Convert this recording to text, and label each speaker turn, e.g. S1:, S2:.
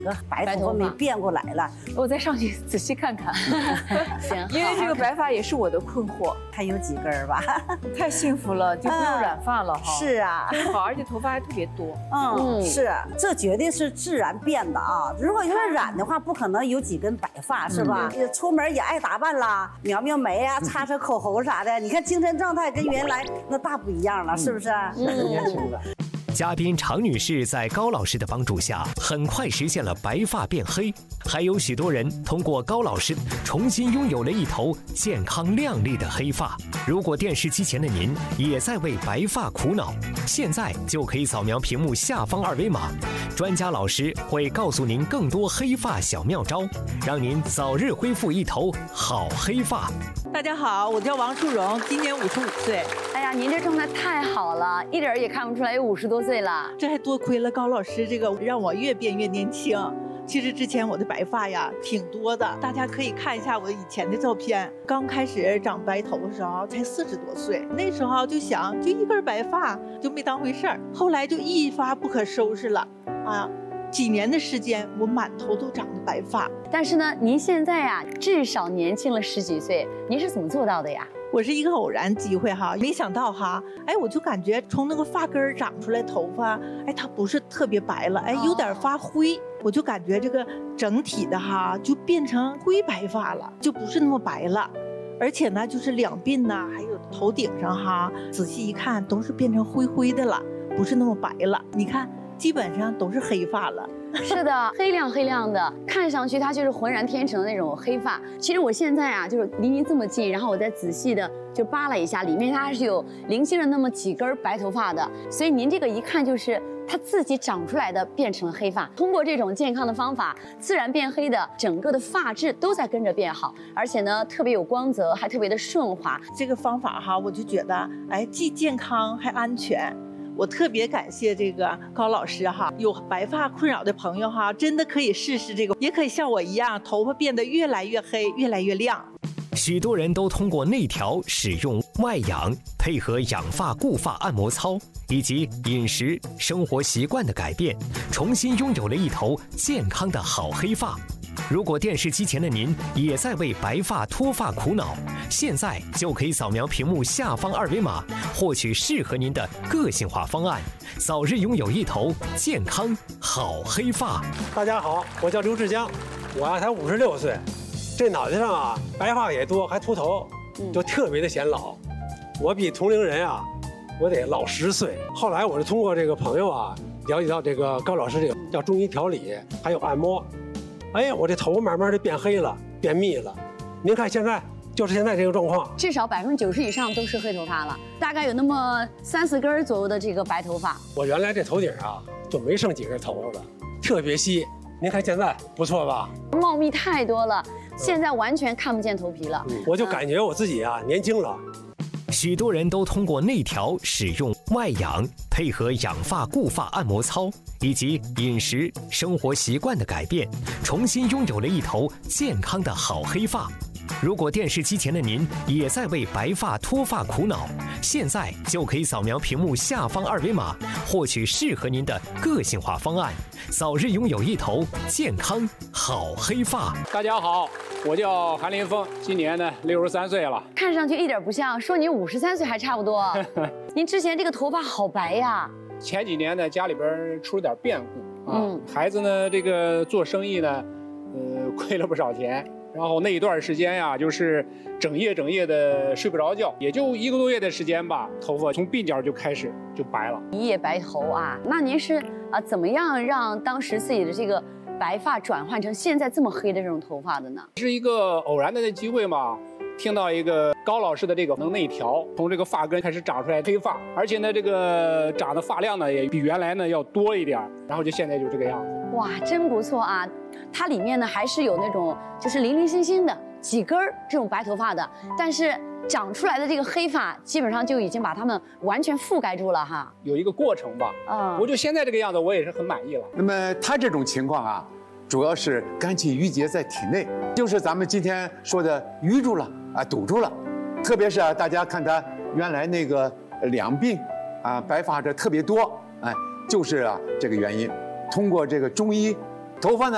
S1: 白头发没变过来了，
S2: 我再上去仔细看看。
S3: 行，
S2: 因为这个白发也是我的困惑，
S1: 还有几根吧？
S2: 太幸福了，就不用染发了哈。
S1: 是啊，
S2: 好，而且头发还特别多。
S1: 是，这绝对是自然变的啊！如果要是染的话，不可能有几根白发，是吧？出门也爱打扮啦，描描眉啊，擦擦口红啥的。你看精神状态跟原来那大不一样了，是不是？
S4: 年轻了。
S5: 嘉宾常女士在高老师的帮助下，很快实现了白发变黑，还有许多人通过高老师重新拥有了一头健康亮丽的黑发。如果电视机前的您也在为白发苦恼，现在就可以扫描屏幕下方二维码，专家老师会告诉您更多黑发小妙招，让您早日恢复一头好黑发。
S6: 大家好，我叫王淑荣，今年55岁。
S3: 哎呀，您这状态太好了，一点也看不出来有50多岁了。
S6: 这还多亏了高老师这个，让我越变越年轻。其实之前我的白发呀挺多的，大家可以看一下我以前的照片。刚开始长白头的时候才40多岁，那时候就想就一根白发就没当回事儿，后来就一发不可收拾了啊。几年的时间，我满头都长的白发。
S3: 但是呢，您现在呀，至少年轻了10几岁，您是怎么做到的呀？
S6: 我是一个偶然机会哈，没想到哈，哎，我就感觉从那个发根长出来头发，哎，它不是特别白了，哎，有点发灰，我就感觉这个整体的哈就变成灰白发了，就不是那么白了。而且呢，就是两鬓呐，还有头顶上哈，仔细一看都是变成灰灰的了，不是那么白了。你看。基本上都是黑发了，
S3: 是的，黑亮黑亮的，看上去它就是浑然天成的那种黑发。其实我现在啊，就是离您这么近，然后我再仔细的就扒拉一下，里面它还是有零星的那么几根白头发的，所以您这个一看就是它自己长出来的，变成了黑发。通过这种健康的方法，自然变黑的整个的发质都在跟着变好，而且呢特别有光泽，还特别的顺滑。
S6: 这个方法哈，我就觉得哎，既健康还安全。我特别感谢这个高老师哈，有白发困扰的朋友哈，真的可以试试这个，也可以像我一样，头发变得越来越黑，越来越亮。
S5: 许多人都通过内调、使用外养，配合养发固发按摩操以及饮食生活习惯的改变，重新拥有了一头健康的好黑发。如果电视机前的您也在为白发脱发苦恼，现在就可以扫描屏幕下方二维码，获取适合您的个性化方案，早日拥有一头健康好黑发。
S4: 大家好，我叫刘志江，我才56岁，这脑袋上啊白发也多，还秃头，就特别的显老。我比同龄人啊，我得老10岁。后来我是通过这个朋友啊，了解到这个高老师这个叫中医调理，还有按摩。哎，我这头慢慢的变黑了，变密了。您看现在就是现在这个状况，
S3: 至少90%以上都是黑头发了，大概有那么3、4根左右的这个白头发。
S4: 我原来这头顶啊就没剩几根头发了，特别稀。您看现在不错吧？
S3: 茂密太多了，现在完全看不见头皮了。
S4: 我就感觉我自己啊年轻了。
S5: 许多人都通过内调、使用外养，配合养发固发按摩操以及饮食生活习惯的改变，重新拥有了一头健康的好黑发。如果电视机前的您也在为白发脱发苦恼，现在就可以扫描屏幕下方二维码，获取适合您的个性化方案，早日拥有一头健康好黑发。
S7: 大家好，我叫韩林峰，今年呢63岁了，
S3: 看上去一点不像，说你53岁还差不多。您之前这个头发好白呀。
S7: 前几年呢家里边出了点变故啊，孩子呢这个做生意呢，亏了不少钱。然后那一段时间呀，就是整夜的睡不着觉，也就1个多月的时间吧，头发从鬓角就开始就白了，
S3: 一夜白头啊！那您是怎么样让当时自己的这个白发转换成现在这么黑的这种头发的呢？
S7: 是一个偶然的机会嘛，听到一个高老师的这个能内调，从这个发根开始长出来黑发，而且呢这个长的发量呢也比原来呢要多一点，然后就现在就这个样子。
S3: 哇，真不错啊！它里面呢还是有那种就是零零星星的几根这种白头发的，但是长出来的这个黑发基本上就已经把它们完全覆盖住了哈。
S7: 有一个过程吧，我就现在这个样子，我也是很满意了。
S8: 那么他这种情况啊，主要是肝气郁结在体内，就是咱们今天说的淤住了啊，堵住了。特别是大家看他原来那个两鬓白发这特别多，哎，就是这个原因。通过这个中医，头发呢